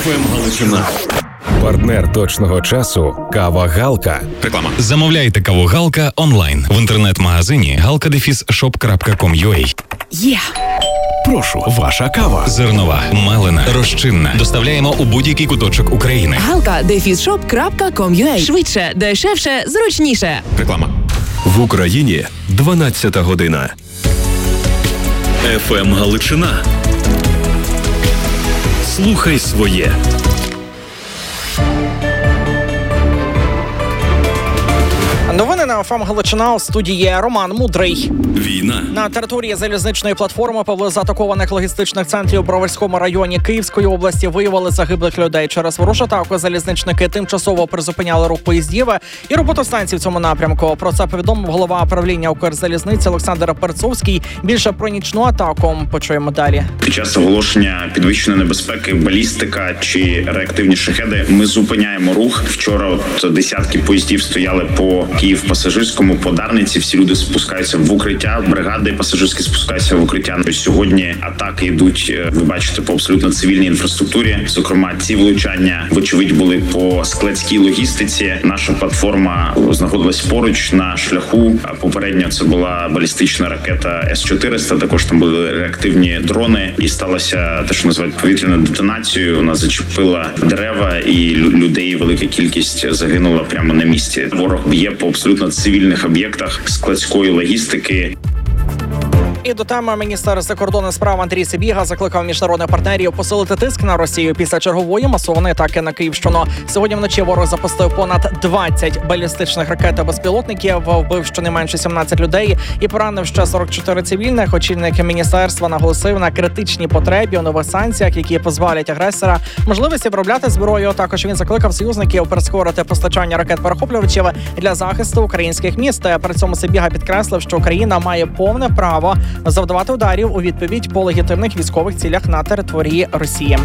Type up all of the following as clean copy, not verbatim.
ФМ Галичина. Партнер точного часу – кава Галка. Реклама. Замовляйте каву Галка онлайн в інтернет-магазині galka-shop.com.ua. Є! Прошу, ваша кава. Зернова, мелена, розчинна. Доставляємо у будь-який куточок України. galka-shop.com.ua. Швидше, дешевше, зручніше. Реклама. В Україні 12 година. ФМ Галичина. Слухай своє. Новини на ФМ Галичина. У студії Роман Мудрий. Війна. На території залізничної платформи поблизу атакованих логістичних центрів у Броварському районі Київської області виявили загиблих людей. Через ворожу атаку залізничники тимчасово призупиняли рух поїздів і роботу станцій в цьому напрямку. Про це повідомив голова управління Укрзалізниці Олександр Перцовський. Більше про нічну атаку почуємо далі. Під час оголошення підвищеної небезпеки, балістика чи реактивні шахеди ми зупиняємо рух. Вчора десятки поїздів стояли по Київ-Пасажирському, по Дарниці. Всі люди спускаються в укриття, бригади пасажирські спускаються в укриття. Сьогодні атаки йдуть, ви бачите, по абсолютно цивільній інфраструктурі. Зокрема, ці влучання, вочевидь, були по складській логістиці. Наша платформа знаходилась поруч на шляху. Попередньо це була балістична ракета С-400, також там були реактивні дрони. І сталося те, що називають повітряною детонацією. Вона зачепила дерева, і людей велика кількість загинула прямо на місці. Ворог б'є по абсолютно цивільних об'єктах складської логістики. І до теми міністр закордонних справ Андрій Сибіга закликав міжнародних партнерів посилити тиск на Росію після чергової масованої атаки на Київщину. Сьогодні вночі ворог запустив понад 20 балістичних ракет та безпілотників, вбив щонайменше 17 людей і поранив ще 44 цивільних. Очільник міністерства наголосив на критичній потребі у нових санкціях, які позбавлять агресора можливості виробляти зброю. Також він закликав союзників прискорити постачання ракет-перехоплювачів для захисту українських міст. При цьому Сибіга підкреслив, що Україна має повне право завдавати ударів у відповідь по легітимних військових цілях на території Росії.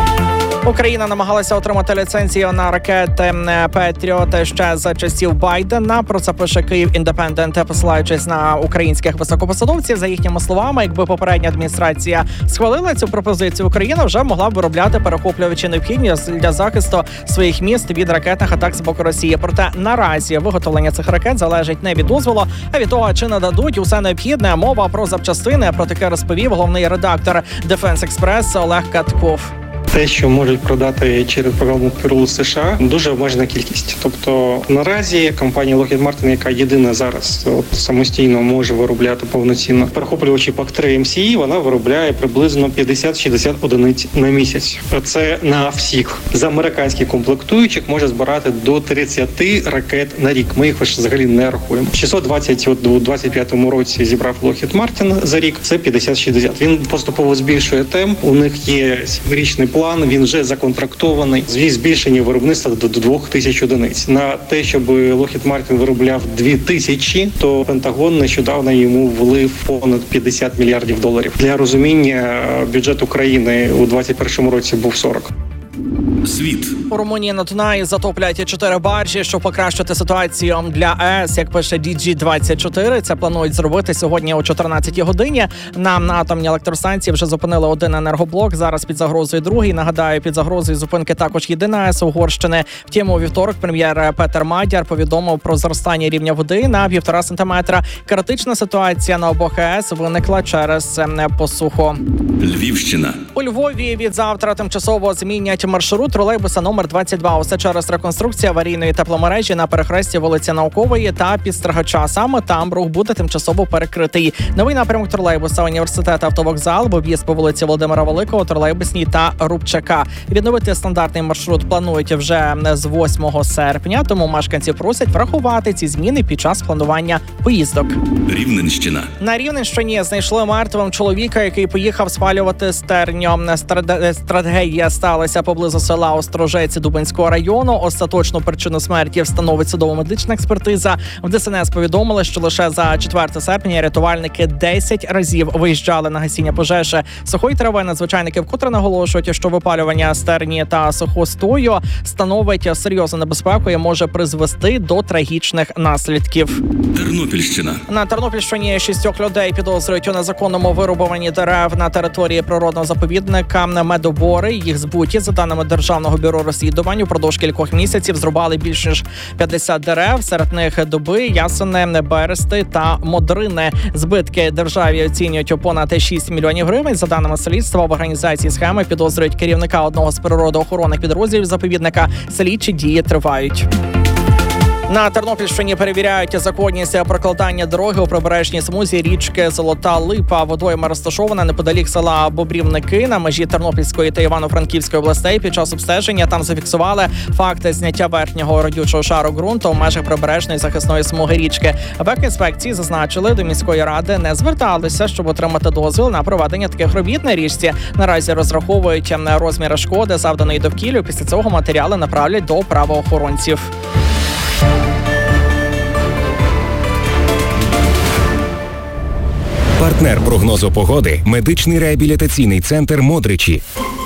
Україна намагалася отримати ліцензію на ракети «Петріот» ще за часів Байдена. Про це пише Київ Індепендент, посилаючись на українських високопосадовців. За їхніми словами, якби попередня адміністрація схвалила цю пропозицію, Україна вже могла б виробляти перехоплювачі необхідні для захисту своїх міст від ракетних атак з боку Росії. Проте наразі виготовлення цих ракет залежить не від дозволу, а від того, чи нададуть усе необхідне. Мова про запчастини. Про таке розповів головний редактор Defense Express Олег Катков. Те, що можуть продати через програму ПРУ США, дуже обмежена кількість. Тобто наразі компанія Lockheed Martin, яка єдина зараз самостійно може виробляти повноцінно перехоплювачі PAC-3 MCE, вона виробляє приблизно 50-60 одиниць на місяць. Це на всіх. З американських комплектуючих може збирати до 30 ракет на рік. Ми їх взагалі не рахуємо. 620 у 25-му році зібрав Lockheed Martin за рік. Це 50-60. Він поступово збільшує темп. У них є 7-річний план, він вже законтрактований. Збільшення виробництва до 2000 одиниць. На те, щоб Lockheed Martin виробляв 2000, то Пентагон нещодавно йому влив понад 50 мільярдів доларів. Для розуміння, бюджет України у 2021 році був 40. Світ. У Румунії на Дунаї затоплять 4 баржі, щоб покращити ситуацію для АЕС, як пише DG24. Це планують зробити сьогодні о 14-й годині. На атомній електростанції вже зупинили один енергоблок, зараз під загрозою другий. Нагадаю, під загрозою зупинки також єдина АЕС Угорщини. Втім, у вівторок прем'єр Петер Мадяр повідомив про зростання рівня води на 1,5 сантиметра. Критична ситуація на обох АЕС виникла через посуху. Львівщина. У Львові від завтра тимчасово змінять маршрут тролейбуса номер 22. Усе через реконструкцію аварійної тепломережі на перехресті вулиці Наукової та Підстригача. Саме там рух буде тимчасово перекритий. Новий напрямок тролейбуса університет автовокзал, в об'їзд по вулиці Володимира Великого, Тролейбусній та Рубчака. Відновити стандартний маршрут планують вже з 8 серпня, тому мешканці просять врахувати ці зміни під час планування поїздок. Рівненщина. На Рівненщині знайшли мертвим чоловіка, який поїхав спалювати стерню. Трагедія сталася поблизу села Острожець Дубенського району. Остаточну причину смерті встановить судово-медична експертиза. В ДСНС повідомили, що лише за 4 серпня рятувальники 10 разів виїжджали на гасіння пожежі сухої трави. Надзвичайники вкотре наголошують, що випалювання стерні та сухостою становить серйозну небезпеку і може призвести до трагічних наслідків. Тернопільщина. На Тернопільщині 6 людей підозрюють у незаконному вирубуванні дерев на території природного заповідника Медобори. Їх збуті, за даними держави, Державного бюро розслідувань упродовж кількох місяців зрубали більш ніж 50 дерев, серед них дуби, ясени, берести та модрини. Збитки державі оцінюють у понад 6 мільйонів гривень. За даними слідства, в організації схеми підозрюють керівника одного з природоохоронних підрозділів заповідника. Слідчі дії тривають. На Тернопільщині перевіряють законність прокладання дороги у прибережній смузі річки Золота Липа. Водойма розташована неподалік села Бобрівники на межі Тернопільської та Івано-Франківської областей. Під час обстеження там зафіксували факти зняття верхнього родючого шару ґрунту в межах прибережної захисної смуги річки. В екінспекції зазначили, до міської ради не зверталися, щоб отримати дозвіл на проведення таких робіт на річці. Наразі розраховують на розміри шкоди, завданої довкіллю. Після цього матеріали направлять до правоохоронців. Партнер прогнозу погоди – медичний реабілітаційний центр «Модричі».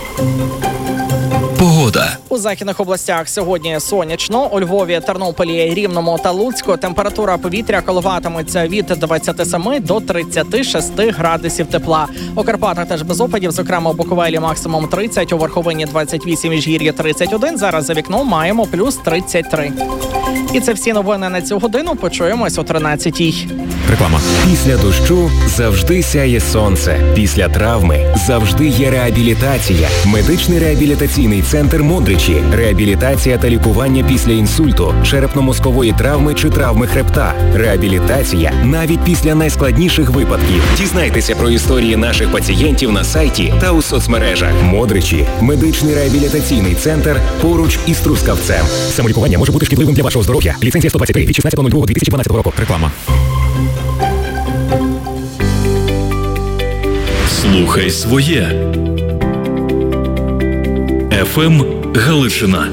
Погода. У західних областях сьогодні сонячно. У Львові, Тернополі, Рівному та Луцьку температура повітря коливатиметься від 27 до 36 градусів тепла. У Карпатах теж без опадів, зокрема у Буковелі максимум 30, у Верховині 28, Міжгір'ї 31. Зараз за вікном маємо плюс 33. І це всі новини на цю годину. Почуємось о 13-й. Реклама. Після дощу завжди сяє сонце. Після травми завжди є реабілітація. Медичний реабілітаційний центр «Модричі». Реабілітація та лікування після інсульту, черепно-мозкової травми чи травми хребта. Реабілітація навіть після найскладніших випадків. Дізнайтеся про історії наших пацієнтів на сайті та у соцмережах. «Модричі» – медичний реабілітаційний центр поруч із Трускавцем. Самолікування може бути шкідливим для вашого здоров'я. Ліцензія 123 від 16.02.2012 року. Реклама. Слухай своє. ФМ Галичина.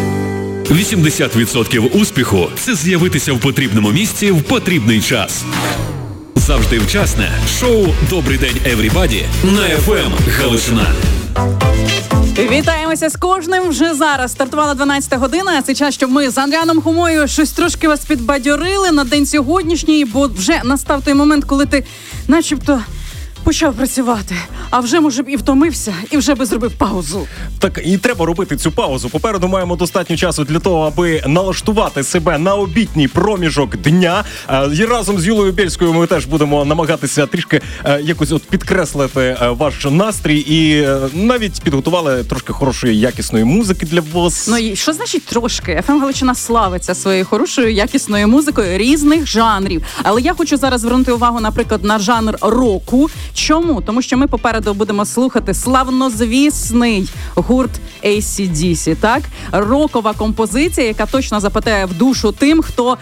80% успіху – це з'явитися в потрібному місці в потрібний час. Завжди вчасне шоу «Добрий день, Еврібаді» на ФМ Галичина. Вітаємося з кожним. Вже зараз стартувала 12-та година. Це час, щоб ми з Андріаном Хомою щось трошки вас підбадьорили на день сьогоднішній, бо вже настав той момент, коли ти начебто почав працювати, а вже, може б, і втомився, і вже би зробив паузу. Так і треба робити цю паузу. Попереду маємо достатньо часу для того, аби налаштувати себе на обідній проміжок дня. І разом з Юлою Бєльською ми теж будемо намагатися трішки якось от підкреслити ваш настрій і навіть підготували трошки хорошої, якісної музики для вас. Ну і що значить трошки? ФМ Галичина славиться своєю хорошою, якісною музикою різних жанрів. Але я хочу зараз звернути увагу, наприклад, на жанр року. Чому? Тому що ми попереду будемо слухати славнозвісний гурт AC/DC, так? Рокова композиція, яка точно запитає в душу тим, хто,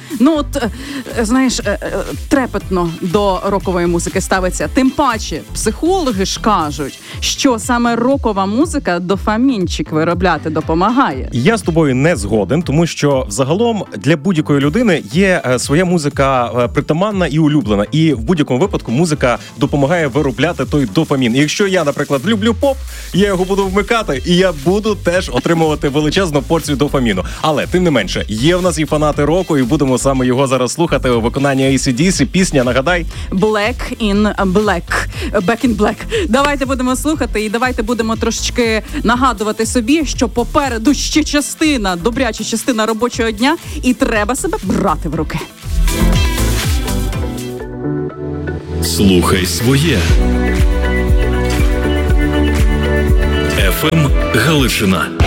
трепетно до рокової музики ставиться. Тим паче, психологи ж кажуть, що саме рокова музика дофамінчик виробляти допомагає. Я з тобою не згоден, тому що взагалом для будь-якої людини є своя музика притаманна і улюблена. І в будь-якому випадку музика допомагає виробляти той дофамін. І якщо я, наприклад, люблю поп, я його буду вмикати, і я буду теж отримувати величезну порцію дофаміну. Але, тим не менше, є в нас і фанати року, і будемо саме його зараз слухати у виконанні AC/DC. Пісня, нагадай? Back in Black. Давайте будемо слухати і давайте будемо трошечки нагадувати собі, що попереду ще частина, добряча частина робочого дня, і треба себе брати в руки. Слухай своє. ФМ Галичина.